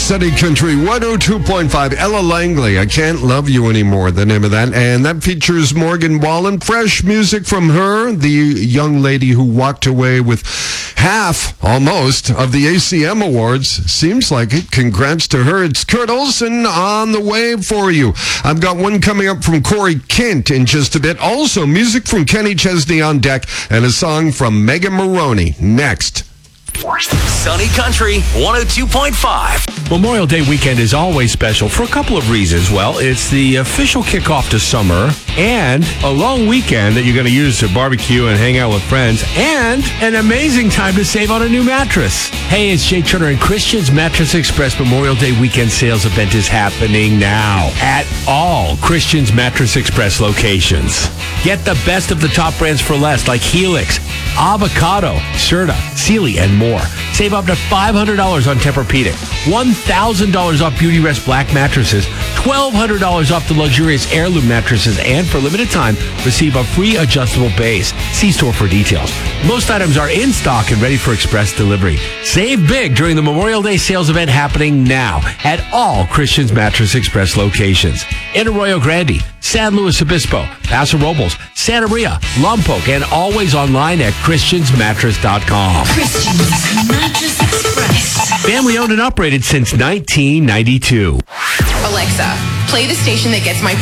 Sunny Country 102.5. Ella Langley, I Can't Love You Anymore, the name of that. And that features Morgan Wallen. Fresh music from her, the young lady who walked away with half, almost, of the ACM Awards. Seems like it. Congrats to her. It's Kurt Olson on the way for you. I've got one coming up from Corey Kent in just a bit. Also, music from Kenny Chesney on deck and a song from Megan Maroney next. Sunny Country 102.5. Memorial Day weekend is always special for a couple of reasons. Well, it's the official kickoff to summer and a long weekend that you're going to use to barbecue and hang out with friends and an amazing time to save on a new mattress. Hey, it's Jay Turner, and Christian's Mattress Express Memorial Day weekend sales event is happening now at all Christian's Mattress Express locations. Get the best of the top brands for less, like Helix, Avocado, Serta, Sealy, and more. Save up to $500 on Tempur-Pedic, $1,000 off Beautyrest Black mattresses, $1,200 off the luxurious Heirloom mattresses, and for a limited time, receive a free adjustable base. See store for details. Most items are in stock and ready for express delivery. Save big during the Memorial Day sales event happening now at all Christian's Mattress Express locations. In Arroyo Grande, San Luis Obispo, Paso Robles, Santa Maria, Lompoc, and always online at christiansmattress.com. Christian's Mattress Express. Family owned and operated since 1992. Alexa, play the station that gets my